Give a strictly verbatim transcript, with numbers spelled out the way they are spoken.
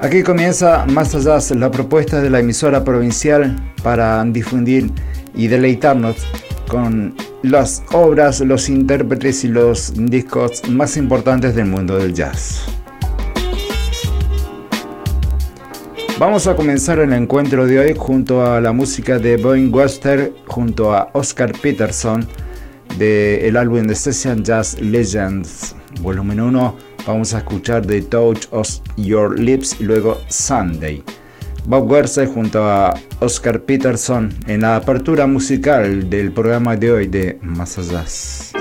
Aquí comienza Más Allá, la propuesta de la emisora provincial para difundir y deleitarnos con las obras, los intérpretes y los discos más importantes del mundo del jazz. Vamos a comenzar el encuentro de hoy junto a la música de Boyne Webster, junto a Oscar Peterson, del álbum de Session Jazz Legends, volumen uno. Vamos a escuchar The Touch of Your Lips y luego Sunday. Bob Webster junto a Oscar Peterson en la apertura musical del programa de hoy de Más Allá.